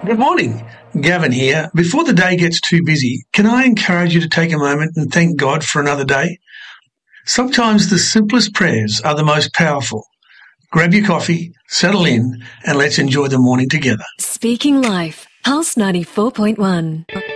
Good morning. Gavin here. Before the day gets too busy, can I encourage you to take a moment and thank God for another day? Sometimes the simplest prayers are the most powerful. Grab your coffee, settle in, and let's enjoy the morning together. Speaking Life, Pulse 94.1.